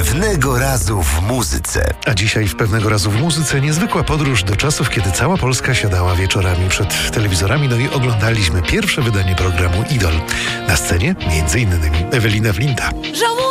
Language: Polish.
Pewnego razu w muzyce. A dzisiaj w Pewnego razu w muzyce niezwykła podróż do czasów, kiedy cała Polska siadała wieczorami przed telewizorami, no i oglądaliśmy pierwsze wydanie programu Idol. Na scenie m.in. Ewelina Wlinta.